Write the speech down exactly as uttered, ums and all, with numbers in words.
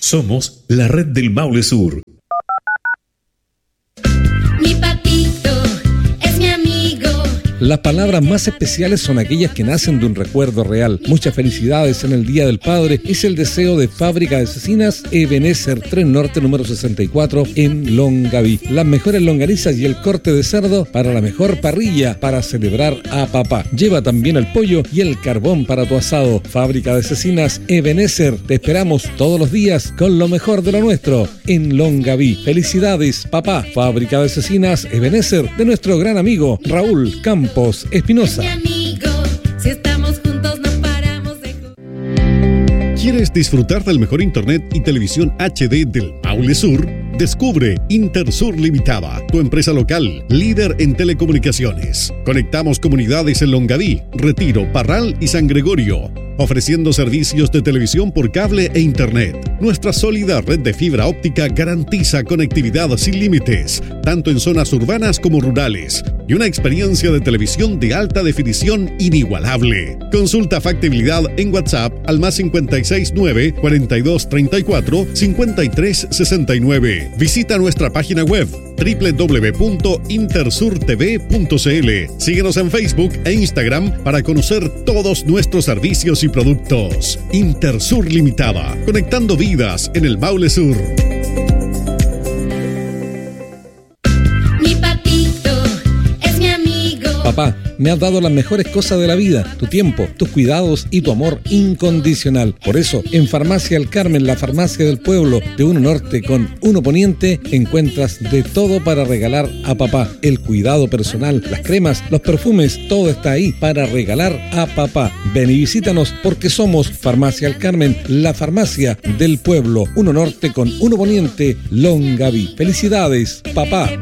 Somos la red del Maule Sur. Mi patito es mi amigo. Las palabras más especiales son aquellas que nacen de un recuerdo real. Muchas felicidades en el Día del Padre. Es el deseo de Fábrica de Cecinas Ebenezer tres Norte número sesenta y cuatro en Longaví. Las mejores longanizas y el corte de cerdo para la mejor parrilla para celebrar a papá. Lleva también el pollo y el carbón para tu asado. Fábrica de Cecinas Ebenezer. Te esperamos todos los días con lo mejor de lo nuestro en Longaví. Felicidades, papá. Fábrica de Cecinas Ebenezer de nuestro gran amigo Raúl Campos Espinosa. Mi amigo, si estamos juntos no paramos de... ¿Quieres disfrutar del mejor internet y televisión H D del Maule Sur? Descubre Intersur Limitada, tu empresa local, líder en telecomunicaciones. Conectamos comunidades en Longaví, Retiro, Parral y San Gregorio, ofreciendo servicios de televisión por cable e internet. Nuestra sólida red de fibra óptica garantiza conectividad sin límites, tanto en zonas urbanas como rurales, y una experiencia de televisión de alta definición inigualable. Consulta factibilidad en WhatsApp al más cincuenta y seis nueve, cuarenta y dos treinta y cuatro, cincuenta y tres sesenta y nueve. Visita nuestra página web doble u doble u doble u punto intersur t v punto c l. Síguenos en Facebook e Instagram para conocer todos nuestros servicios y productos. Intersur Limitada, conectando vidas en el Maule Sur. Mi patito es mi amigo. Papá, me has dado las mejores cosas de la vida, tu tiempo, tus cuidados y tu amor incondicional. Por eso, en Farmacia El Carmen, la farmacia del pueblo de Uno Norte con Uno Poniente, encuentras de todo para regalar a papá. El cuidado personal, las cremas, los perfumes, todo está ahí para regalar a papá. Ven y visítanos porque somos Farmacia El Carmen, la farmacia del pueblo. Uno Norte con Uno Poniente, Longaví. Felicidades, papá.